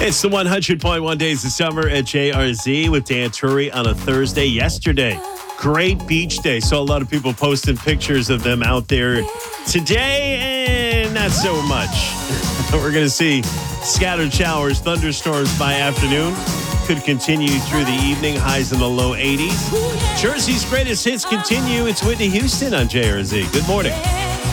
It's the 100.1 Days of Summer at JRZ with Dan Turi on a Thursday. Yesterday, great beach day. Saw a lot of people posting pictures of them out there. Today, not so much. We're going to see scattered showers, thunderstorms by afternoon. Could continue through the evening, highs in the low 80s. Jersey's greatest hits continue. It's Whitney Houston on JRZ. Good morning.